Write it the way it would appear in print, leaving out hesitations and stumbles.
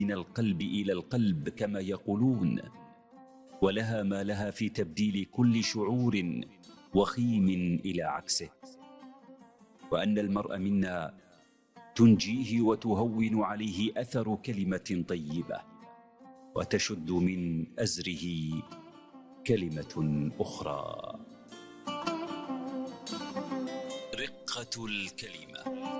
من القلب إلى القلب كما يقولون، ولها ما لها في تبديل كل شعور وخيم إلى عكسه، وأن المرء منا تنجيه وتهون عليه أثر كلمة طيبة، وتشد من أزره كلمة أخرى. رقة الكلمة.